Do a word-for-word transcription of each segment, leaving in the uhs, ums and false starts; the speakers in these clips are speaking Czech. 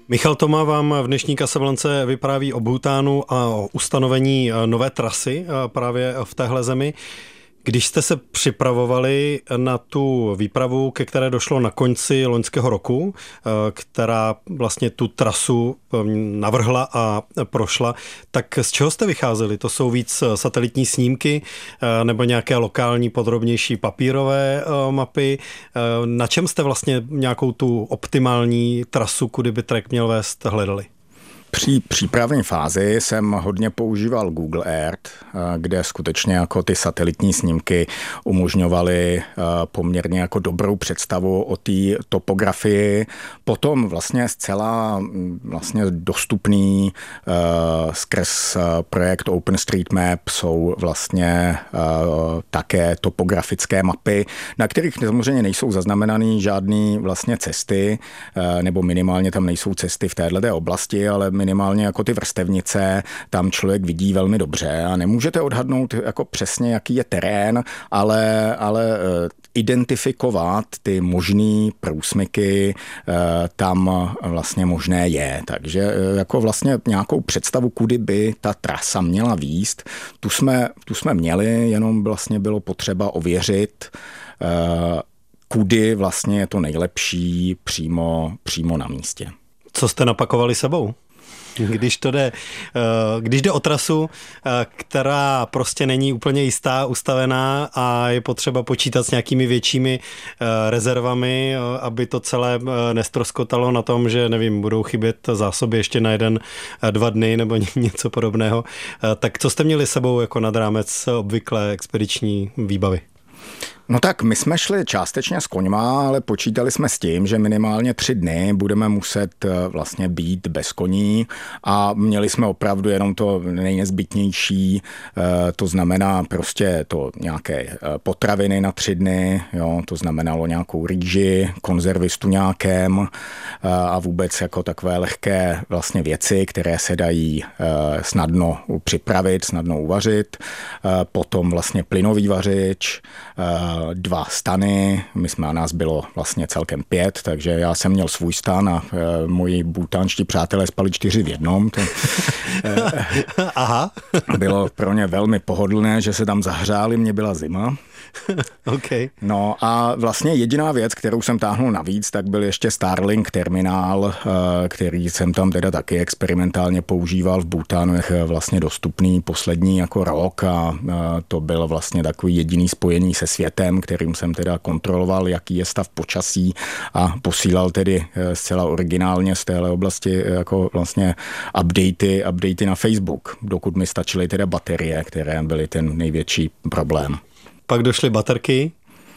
Michal Toma vám v dnešní Kasablance vypráví o Bhútánu a o ustanovení nové trasy právě v téhle zemi. Když jste se připravovali na tu výpravu, ke které došlo na konci loňského roku, která vlastně tu trasu navrhla a prošla, tak z čeho jste vycházeli? To jsou víc satelitní snímky nebo nějaké lokální podrobnější papírové mapy? Na čem jste vlastně nějakou tu optimální trasu, kudy by trek měl vést, hledali? Při přípravné fázi jsem hodně používal Google Earth, kde skutečně jako ty satelitní snímky umožňovaly poměrně jako dobrou představu o té topografii. Potom vlastně zcela vlastně dostupný skrz projekt OpenStreetMap jsou vlastně také topografické mapy, na kterých samozřejmě nejsou zaznamenaný žádný vlastně cesty, nebo minimálně tam nejsou cesty v této oblasti, ale minimálně jako ty vrstevnice, tam člověk vidí velmi dobře a nemůžete odhadnout jako přesně, jaký je terén, ale, ale identifikovat ty možný průsmyky tam vlastně možné je. Takže jako vlastně nějakou představu, kudy by ta trasa měla vést, tu jsme, tu jsme měli, jenom vlastně bylo potřeba ověřit, kudy vlastně je to nejlepší přímo, přímo na místě. Co jste napakovali sebou? Když to jde, když jde o trasu, která prostě není úplně jistá, ustavená a je potřeba počítat s nějakými většími rezervami, aby to celé nestroskotalo na tom, že nevím, budou chybět zásoby ještě na jeden, dva dny nebo něco podobného. Tak co jste měli sebou jako nad rámec obvyklé expediční výbavy? No tak my jsme šli částečně s koňma, ale počítali jsme s tím, že minimálně tři dny budeme muset vlastně být bez koní a měli jsme opravdu jenom to nejnezbytnější, to znamená prostě to nějaké potraviny na tři dny, jo, to znamenalo nějakou rýži, konzervy s tuňákem a vůbec jako takové lehké vlastně věci, které se dají snadno připravit, snadno uvařit, potom vlastně plynový vařič, dva stany, my jsme, a nás bylo vlastně celkem pět, takže já jsem měl svůj stan a e, moji bhútánští přátelé spali čtyři v jednom. To, e, Aha. Bylo pro ně velmi pohodlné, že se tam zahřáli, mě byla zima. Okay. No a vlastně jediná věc, kterou jsem táhnul navíc, tak byl ještě Starlink terminál, který jsem tam teda taky experimentálně používal v Bhútánu, je vlastně dostupný poslední jako rok a to byl vlastně takový jediný spojení se světem, kterým jsem teda kontroloval, jaký je stav počasí a posílal tedy zcela originálně z téhle oblasti jako vlastně updaty, updaty na Facebook, dokud mi stačily teda baterie, které byly ten největší problém. Pak došly baterky?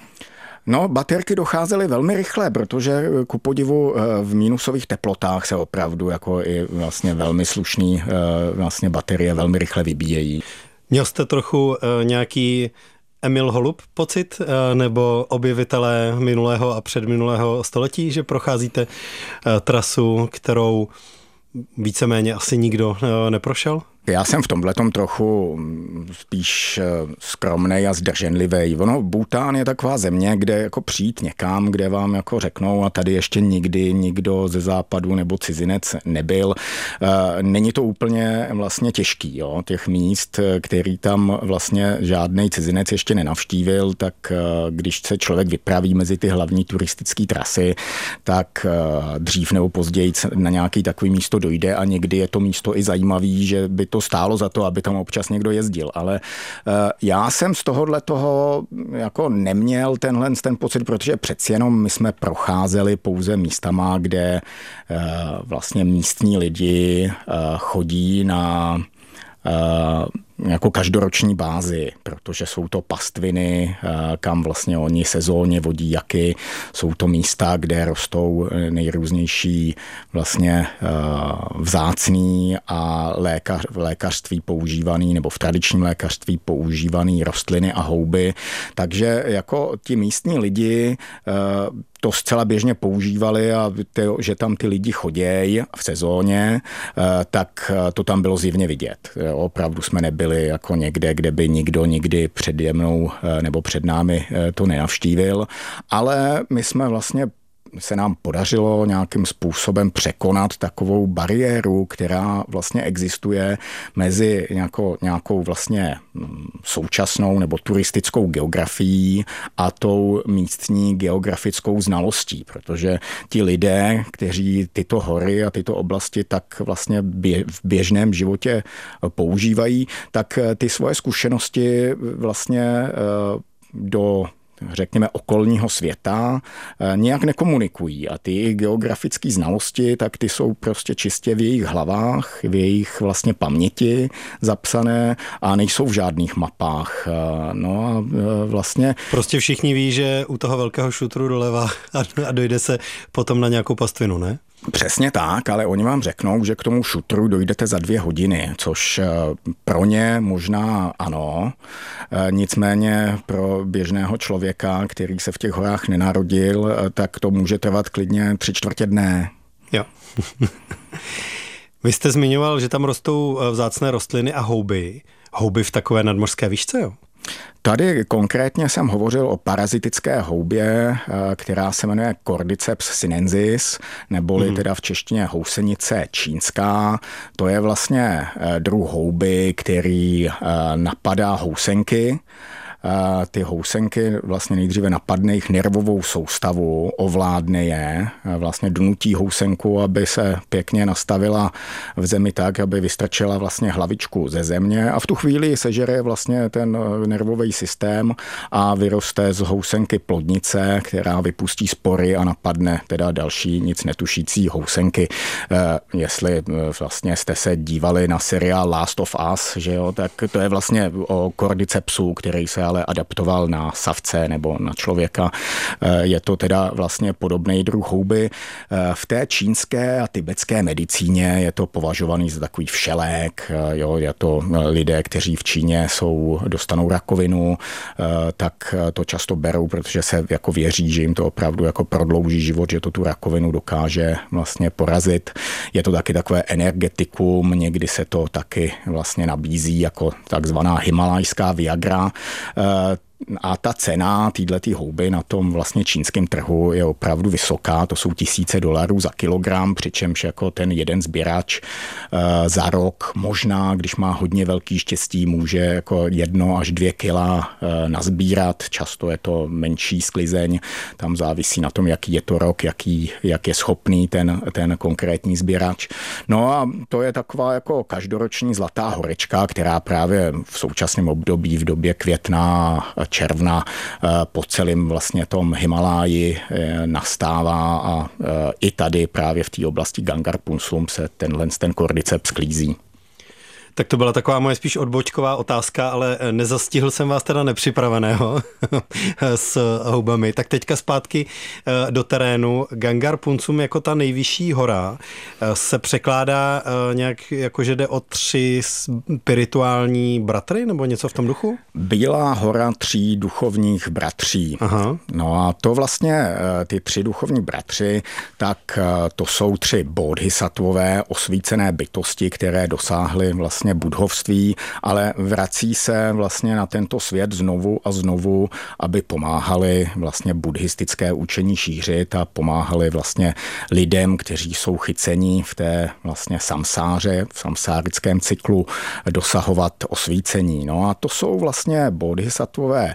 No, baterky docházely velmi rychle, protože ku podivu v mínusových teplotách se opravdu jako i vlastně velmi slušný vlastně baterie velmi rychle vybíjejí. Měl jste trochu nějaký Emil Holub pocit, nebo objevitelé minulého a předminulého století, že procházíte trasu, kterou víceméně asi nikdo neprošel? Já jsem v tomhletom trochu spíš skromnej a zdrženlivý. Ono, Bhútán je taková země, kde jako přijít někam, kde vám jako řeknou a tady ještě nikdy nikdo ze západu nebo cizinec nebyl. Není to úplně vlastně těžký, jo? Těch míst, který tam vlastně žádnej cizinec ještě nenavštívil, tak když se člověk vypraví mezi ty hlavní turistické trasy, tak dřív nebo později na nějaký takový místo dojde a někdy je to místo i zajímavý, že by to stálo za to, aby tam občas někdo jezdil, ale uh, já jsem z tohohle toho jako neměl tenhle ten pocit, protože přeci jenom my jsme procházeli pouze místama, kde uh, vlastně místní lidi uh, chodí na uh, jako každoroční bázi, protože jsou to pastviny, kam vlastně oni sezónně vodí jaky, jsou to místa, kde rostou nejrůznější vlastně vzácný a lékař, v lékařství používaný nebo v tradičním lékařství používaný rostliny a houby, takže jako ti místní lidi to zcela běžně používali a ty, že tam ty lidi chodějí v sezóně, tak to tam bylo zjevně vidět. Opravdu jsme nebyli jako někde, kde by nikdo nikdy přede mnou nebo před námi to nenavštívil, ale my jsme vlastně se nám podařilo nějakým způsobem překonat takovou bariéru, která vlastně existuje mezi nějakou, nějakou vlastně současnou nebo turistickou geografií a tou místní geografickou znalostí, protože ti lidé, kteří tyto hory a tyto oblasti tak vlastně v běžném životě používají, tak ty svoje zkušenosti vlastně do řekněme okolního světa, nějak nekomunikují a ty geografické znalosti, tak ty jsou prostě čistě v jejich hlavách, v jejich vlastně paměti zapsané a nejsou v žádných mapách. No a vlastně... Prostě všichni ví, že u toho velkého šutru doleva a dojde se potom na nějakou pastvinu, ne? Přesně tak, ale oni vám řeknou, že k tomu šutru dojdete za dvě hodiny, což pro ně možná ano, nicméně pro běžného člověka, který se v těch horách nenarodil, tak to může trvat klidně tři čtvrtě dne. Jo. Vy jste zmiňoval, že tam rostou vzácné rostliny a houby. Houby v takové nadmořské výšce, jo? Tady konkrétně jsem hovořil o parazitické houbě, která se jmenuje Cordyceps sinensis, neboli mm. teda v češtině housenice čínská. To je vlastně druh houby, který napadá housenky. Ty housenky vlastně nejdříve napadne jejich nervovou soustavu, ovládne je, vlastně donutí housenku, aby se pěkně nastavila v zemi tak, aby vystrčila vlastně hlavičku ze země a v tu chvíli sežere vlastně ten nervový systém a vyroste z housenky plodnice, která vypustí spory a napadne teda další nic netušící housenky. Jestli vlastně jste se dívali na seriál Last of Us, že jo, tak to je vlastně o Cordycepsu, který se ale adaptoval na savce nebo na člověka. Je to teda vlastně podobný druh houby. V té čínské a tibetské medicíně je to považovaný za takový všelék. Jo, je to lidé, kteří v Číně jsou, dostanou rakovinu, tak to často berou, protože se jako věří, že jim to opravdu jako prodlouží život, že to tu rakovinu dokáže vlastně porazit. Je to taky takové energetikum, někdy se to taky vlastně nabízí jako takzvaná himalajská viagra. A ta cena této houby na tom vlastně čínském trhu je opravdu vysoká, to jsou tisíce dolarů za kilogram, přičemž jako ten jeden sběrač za rok možná, když má hodně velký štěstí, může jako jedno až dvě kila nazbírat, často je to menší sklizeň, tam závisí na tom, jaký je to rok, jaký, jak je schopný ten, ten konkrétní sběrač. No a to je taková jako každoroční zlatá horečka, která právě v současném období, v době května června po celém vlastně tom Himaláji nastává a i tady právě v té oblasti Gangar Punsum se tenhle ten Cordyceps sklízí. Tak to byla taková moje spíš odbočková otázka, ale nezastihl jsem vás teda nepřipraveného s houbami. Tak teďka zpátky do terénu. Gangar Punsum jako ta nejvyšší hora se překládá nějak, jako že jde o tři spirituální bratry nebo něco v tom duchu? Bílá hora tří duchovních bratří. Aha. No a to vlastně ty tři duchovní bratři, tak to jsou tři bodhisattvové osvícené bytosti, které dosáhly vlastně budhovství, ale vrací se vlastně na tento svět znovu a znovu, aby pomáhali vlastně buddhistické učení šířit a pomáhali vlastně lidem, kteří jsou chyceni v té vlastně samsáře, v samsárickém cyklu dosahovat osvícení. No a to jsou vlastně bodhisattvové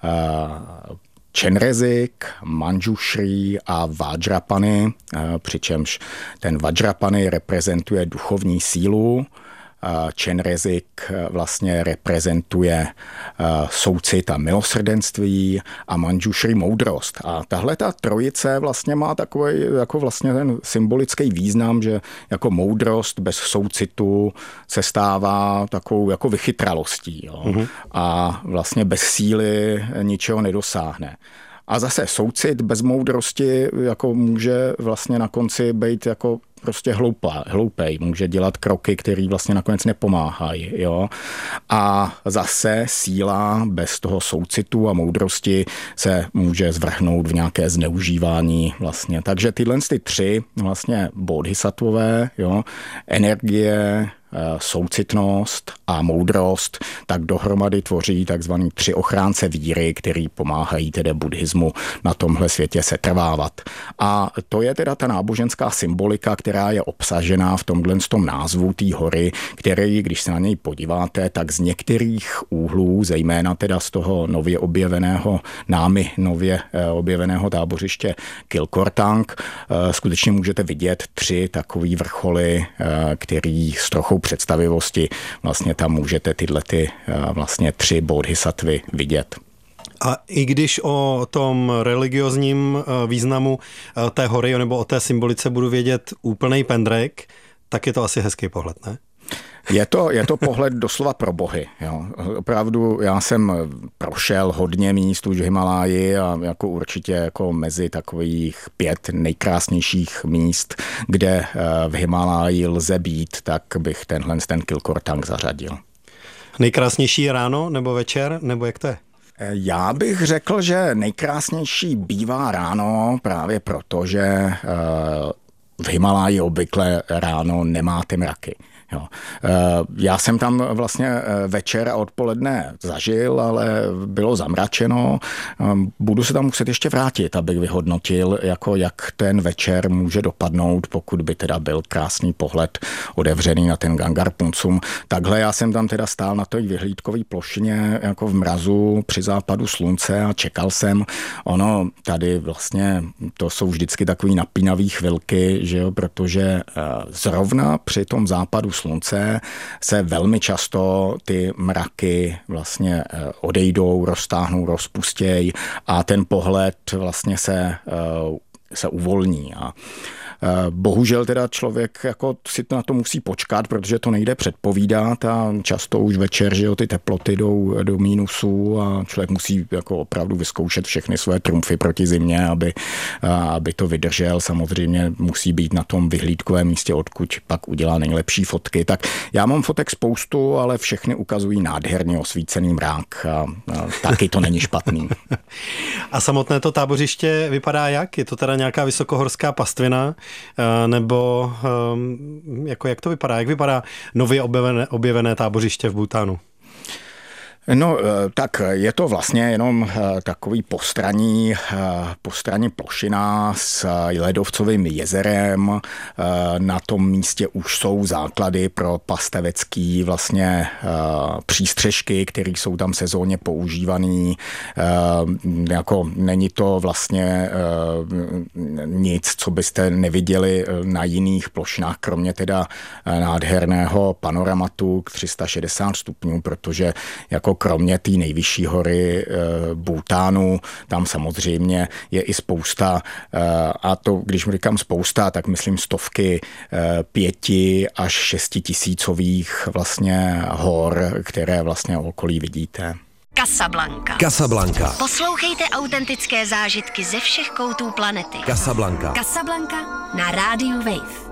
uh, Chenrezig, Manjushri a Vajrapani, přičemž ten Vajrapani reprezentuje duchovní sílu, Chenrezig vlastně reprezentuje soucit a milosrdenství a Manjushri moudrost. A tahle ta trojice vlastně má takový jako vlastně ten symbolický význam, že jako moudrost bez soucitu se stává takovou jako vychytralostí. Jo? Mm-hmm. A vlastně bez síly ničeho nedosáhne. A zase soucit bez moudrosti jako může vlastně na konci být jako prostě hloupá, hloupej, může dělat kroky, které vlastně nakonec nepomáhají. Jo? A zase síla bez toho soucitu a moudrosti se může zvrhnout v nějaké zneužívání vlastně. Takže tyhle ty tři vlastně bodhisattvové, jo? Energie, soucitnost a moudrost, tak dohromady tvoří takzvaný tři ochránce víry, který pomáhají tedy buddhismu na tomhle světě setrvávat. A to je teda ta náboženská symbolika, která je obsažená v tomhle tom názvu té hory, který, když se na něj podíváte, tak z některých úhlů, zejména teda z toho nově objeveného, námi nově objeveného tábořiště Kilkortang, skutečně můžete vidět tři takový vrcholy, který s trochou představivosti vlastně tam můžete tyhle ty vlastně tři bodhisattvy vidět. A i když o tom religiozním významu té hory nebo o té symbolice budu vědět úplnej pendrek, tak je to asi hezký pohled, ne? Je to, je to pohled doslova pro bohy. Jo. Opravdu já jsem prošel hodně míst už v Himaláji a jako určitě jako mezi takových pět nejkrásnějších míst, kde v Himaláji lze být, tak bych tenhle ten Kilkortang zařadil. Nejkrásnější ráno nebo večer, nebo jak to je? Já bych řekl, že nejkrásnější bývá ráno právě proto, že v Himaláji obvykle ráno nemáte mraky. Jo. Já jsem tam vlastně večer a odpoledne zažil, ale bylo zamračeno. Budu se tam muset ještě vrátit, abych vyhodnotil, jako jak ten večer může dopadnout, pokud by teda byl krásný pohled otevřený na ten Gangar Punsum. Takhle já jsem tam teda stál na té vyhlídkové plošině jako v mrazu při západu slunce a čekal jsem. Ono tady vlastně to jsou vždycky takový napínavý chvilky, že jo, protože zrovna při tom západu slunce se velmi často ty mraky vlastně odejdou, roztáhnou, rozpustějí a ten pohled vlastně se, se uvolní. A bohužel teda člověk jako si na to musí počkat, protože to nejde předpovídat a často už večer, že jo, ty teploty jdou do mínusu a člověk musí jako opravdu vyzkoušet všechny své trumfy proti zimě, aby, aby to vydržel. Samozřejmě musí být na tom vyhlídkovém místě, odkud pak udělá nejlepší fotky. Tak já mám fotek spoustu, ale všechny ukazují nádherně osvícený mrák a, a taky to není špatný. A samotné to tábořiště vypadá jak? Je to teda nějaká vysokohorská pastvina? Nebo jako jak to vypadá? Jak vypadá nově objevené, objevené tábořiště v Bhútánu? No, tak je to vlastně jenom takový postranní, postranní plošina s ledovcovým jezerem. Na tom místě už jsou základy pro pastevecký vlastně přístřežky, které jsou tam sezónně používaný. Jako není to vlastně nic, co byste neviděli na jiných plošinách, kromě teda nádherného panoramatu k tři sta šedesát stupňů, protože jako kromě té nejvyšší hory e, Bhútánu, tam samozřejmě je i spousta, e, a to, když říkám spousta, tak myslím stovky e, pěti až šesti tisícových vlastně hor, které vlastně okolí vidíte. Casablanca. Casablanca. Poslouchejte autentické zážitky ze všech koutů planety. Casablanca. Casablanca na rádiu Wave.